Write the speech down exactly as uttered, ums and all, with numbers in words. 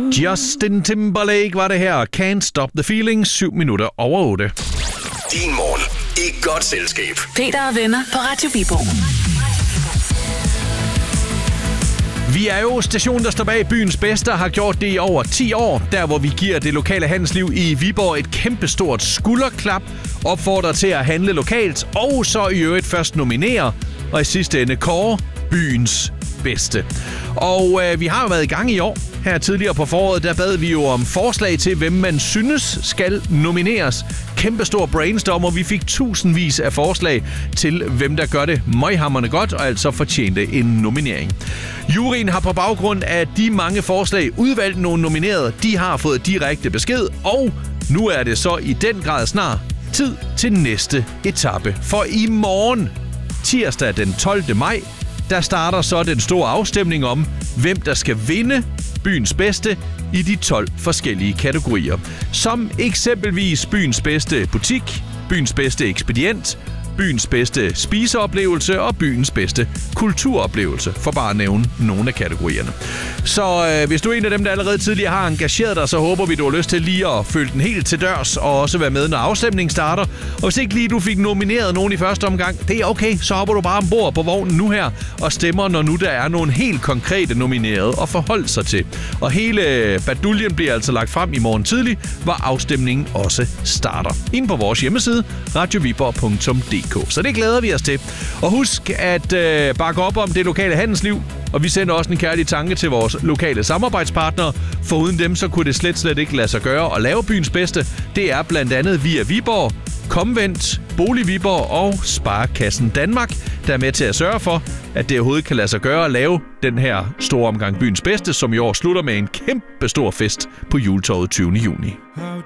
Justin Timberlake var det her. Can't Stop the Feeling. Syv minutter over otte. Din morgen i godt selskab. Peter og venner på Radio Viborg. Vi er jo stationen, der står bag byens bedste og har gjort det i over ti år. Der, hvor vi giver det lokale handelsliv i Viborg et kæmpestort skulderklap, opfordrer til at handle lokalt, og så i øvrigt først nominere, og i sidste ende kåre byens bedste. Og øh, vi har jo været i gang i år. Her tidligere på foråret, der bad vi jo om forslag til, hvem man synes skal nomineres. Kæmpestor brainstorm, og vi fik tusindvis af forslag til, hvem der gør det møghamrende godt, og altså fortjente en nominering. Juryen har på baggrund af de mange forslag udvalgt nogle nominerede. De har fået direkte besked, og nu er det så i den grad snart tid til næste etape. For i morgen, tirsdag den tolvte maj, der starter så den store afstemning om, hvem der skal vinde byens bedste i de tolv forskellige kategorier. Som eksempelvis byens bedste butik, byens bedste ekspedient, byens bedste spiseoplevelse og byens bedste kulturoplevelse, for bare at nævne nogle af kategorierne. Så øh, hvis du er en af dem, der allerede tidligere har engageret dig, så håber vi, du har lyst til lige at følge den helt til dørs og også være med, når afstemningen starter. Og hvis ikke lige du fik nomineret nogen i første omgang, det er okay, så hopper du bare ombord på vognen nu her og stemmer, når nu der er nogle helt konkrete nominerede at forholde sig til. Og hele baduljen bliver altså lagt frem i morgen tidlig, hvor afstemningen også starter. Inde på vores hjemmeside, radio viborg punktum d k. Så det glæder vi os til. Og husk at øh, bakke op om det lokale handelsliv, og vi sender også en kærlig tanke til vores lokale samarbejdspartnere. For uden dem, så kunne det slet slet ikke lade sig gøre at lave byens bedste. Det er blandt andet Via Viborg, Komvent, Bolig Viborg og Sparekassen Danmark, der er med til at sørge for, at det overhovedet kan lade sig gøre at lave den her store omgang byens bedste, som i år slutter med en kæmpe stor fest på Juletorvet tyvende juni.